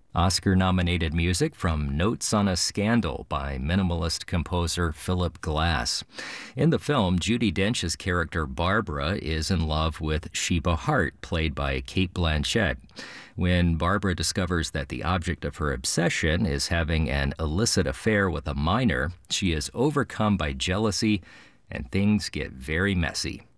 Oscar-nominated music from Notes on a Scandal by minimalist composer Philip Glass. In the film, Judi Dench's character Barbara is in love with Sheba Hart, played by Cate Blanchett. When Barbara discovers that the object of her obsession is having an illicit affair with a minor, she is overcome by jealousy and things get very messy.